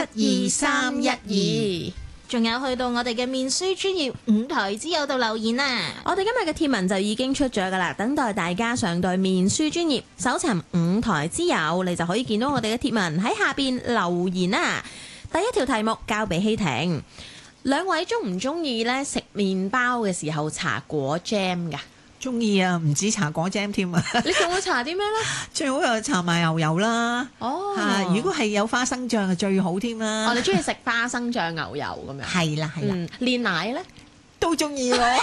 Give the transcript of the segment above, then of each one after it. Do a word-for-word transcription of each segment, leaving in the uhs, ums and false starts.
二三一二。 仲有去到我哋嘅面書專頁五台之友度留言啊！ 我哋今日嘅貼文就已經出咗噶啦，等待大家上到面書專頁搜尋五台之友，你就可以見到我哋嘅貼文喺下邊留言啦。第一條題目交俾希婷，兩位中唔中意咧食麵包嘅時候搽果 jam 噶？ 中意啊，唔止搽果 jam 添啊！ 你仲會搽啲咩咧？ 最好又搽埋牛油啦。 哦， 嚇！如果係有花生醬就最好添啦。 我哋中意食花生醬牛油咁樣。 係啦係啦， 嗯，煉奶咧都中意喎。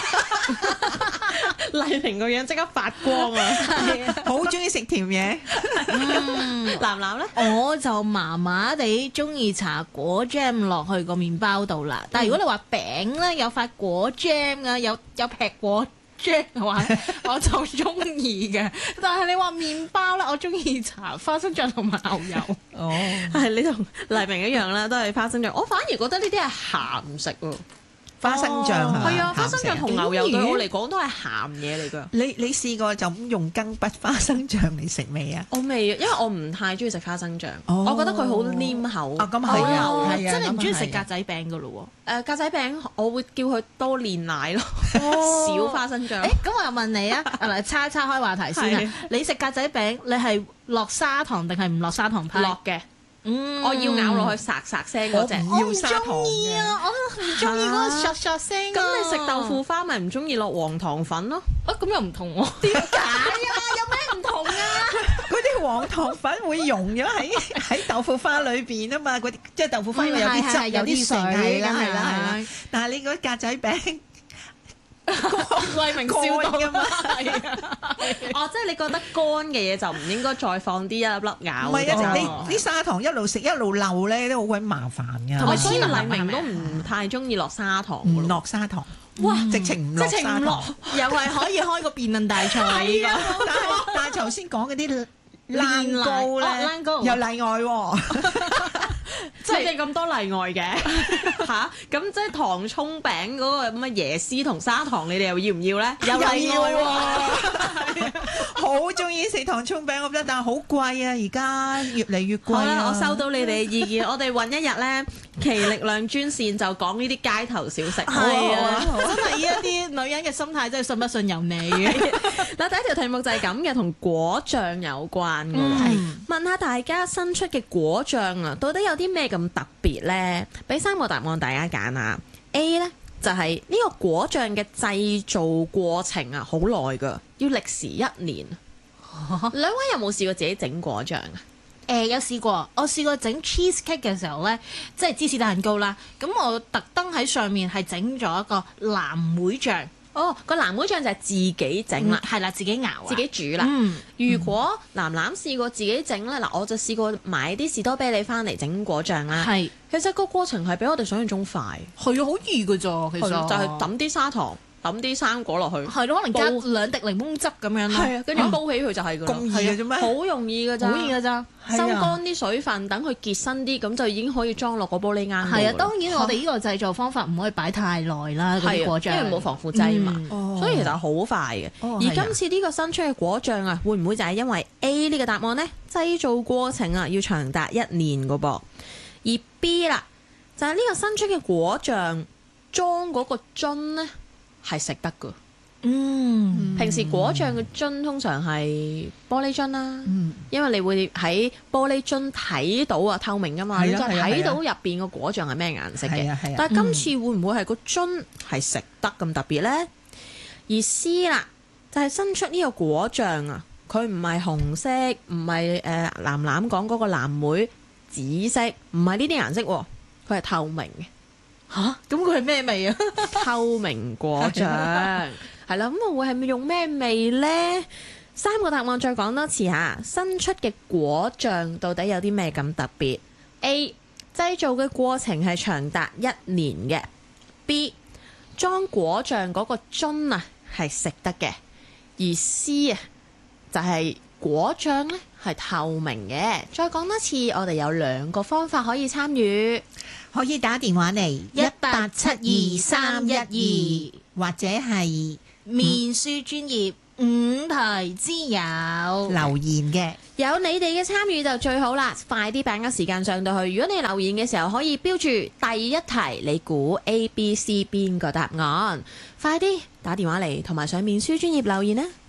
麗萍個樣即刻發光啊！ 好中意食甜嘢。 男男咧？ 我就麻麻地中意搽果 jam 落去個麵包度啦。但係如果你話餅咧有塊果 jam 啊，有有劈果 jam 嘅話，我就中意嘅。但係你話麵包咧，我中意搽花生醬同埋牛油。 哦， 係你同麗萍一樣啦，都係花生醬。我反而覺得呢啲係鹹食喎。 花生醬係嘛？ 係啊，花生醬同牛油對我嚟咦講都係鹹嘢嚟㗎。 你你試過就咁用羹筆花生醬嚟食未啊？ 我未，因為我唔太中意食花生醬， 哦我覺得佢好黏口。 啊，咁係啊， 哦係啊， 真係唔中意食咁係格仔餅㗎咯誒格仔餅，我會叫佢多煉奶咯， 喎。 少花生醬。 誒，咁我又問你啊，嚟叉一叉開話題先係啊！你食格仔餅，你係落砂糖定係唔落砂糖派？ 落嘅， 嗯我要咬落去沙沙聲嗰隻。 我唔要砂糖中意嘅。 啊！我都唔中意嗰個唰唰聲啊。 咁你食豆腐花咪唔中意落黃糖粉咯？ 啊，咁又唔同喎。 點解啊？有咩唔同啊？ 嗰啲黃糖粉會溶咗喺喺豆腐花裏邊啊嘛，嗰啲即係豆腐花因為有啲汁， 嗯係係有啲水， 係啦係啦係係啦。但係你嗰格仔餅麗明笑到㗎嘛， 哦，即係你覺得乾嘅嘢就唔應該再放啲一粒粒咬唔係啊！ 哦你啲砂糖一路食一路漏咧，都好鬼麻煩㗎。 同埋所以哦麗明都唔太中意落砂糖㗎唔咯。 落砂糖， 哇直情唔落直情砂糖唔落。，又係可以開個辯論大賽啊！依家但係但係頭先講嗰啲煉奶冷糕哦冷咧， 糕又例外喎。 即係咁多例外嘅吓，咁即係糖葱餅嗰個乜椰絲同砂糖，你哋又要唔要咧？有例外喎。 好中意食糖葱餅，我覺得，但係好貴啊！而家越嚟越貴好啦， 啊！ 我收到你哋嘅意見，我哋揾一日咧，其力量專線就講呢啲街頭小食。 係啊， 好啊真係呢一啲女人嘅心態真係信不信由你嘅。 嗱，第一條題目就係咁嘅，同果醬有關嘅。 嗯問下大家新出嘅果醬啊，到底有啲咩咁特別呢？俾三個答案大家揀啊。A 呢就係、呢個果醬嘅製造過程啊，好耐㗎，要歷時一年。兩位有冇試過自己整果醬啊？ 誒、有試過，我試過整 cheesecake 嘅時候咧，即係芝士蛋糕啦。咁我特登喺上面係整咗一個藍莓醬， 哦，個藍莓醬就係自己整啦， 係啦，自己熬啊， 自己煮啦。 嗯， 如果楠楠試過自己整咧，嗱我就試過買啲士多啤梨翻嚟整果醬啦。 係其實個過程係比我哋想象中快， 係啊，好易㗎咋，其實係就係抌啲砂糖，抌啲生果落去， 係咯，可能加煲兩滴檸檬汁咁樣咯。 係啊，跟住煲起佢就係㗎啦。 咁易嘅啫咩？ 好容易㗎咋， 好易㗎咋。 係啊收乾啲水分，等佢結身啲，咁就已經可以裝落個玻璃罌度㗎啦。 係啊，當然我哋呢個製造方法唔可以擺太耐啦，嗰啲係啊， 果醬， 因為冇防腐劑嘛。 嗯哦所以其實好快嘅。而哦係啊今次呢個新出嘅果醬啊，會唔會就係因為 A 呢個答案呢？製造過程啊要長達一年㗎噃，而 B 啦就係、呢個新出嘅果醬裝嗰個樽呢係食得㗎。 嗯， 平時果醬嘅樽通常係玻璃樽啦， 嗯因為你會喺玻璃樽睇到啊，透明㗎嘛，你就係啊係啊睇到入邊個果醬係咩顏色嘅係啊係啊。 但係今次會唔會係個樽係食得咁特別呢？而 C 啦，就係新出呢個果醬啊，佢唔係紅色，唔係誒藍藍講嗰個藍莓紫色，唔係呢啲顏色喎，佢係透明嘅。 吓，咁佢係咩味啊？ 透明果醬係啦，咁啊會係咪用咩味呢？三個答案再講多次嚇，新出嘅果醬到底有啲咩咁特別 ？A 製造嘅過程係長達一年嘅。B 裝果醬嗰個樽啊係食得嘅，而 C 啊就係、果醬呢係透明嘅。再講多次，我哋有兩個方法可以參與。 可以打電話嚟一八七二三一二， 或者係面書專頁五題之友。 留言嘅。 有你哋嘅參與就最好啦，快啲把握時間上到去。如果你留言嘅時候可以標注第一題，你估 A、B、C 邊個答案？快啲打電話嚟，同埋上面書專頁留言啦。